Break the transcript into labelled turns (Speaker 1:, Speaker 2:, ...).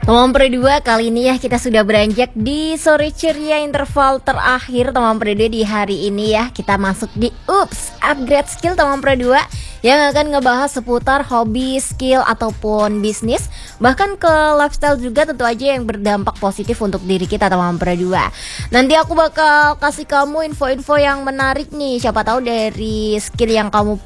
Speaker 1: Teman Pre 2, kali ini ya kita sudah beranjak di sore ceria interval terakhir teman Pre 2 di hari ini ya. Kita masuk di Upgrade Skill teman Pre 2 yang akan ngebahas seputar hobi, skill ataupun bisnis, bahkan ke lifestyle juga tentu aja yang berdampak positif untuk diri kita teman Pre 2. Nanti aku bakal kasih kamu info-info yang menarik nih. Siapa tahu dari skill yang kamu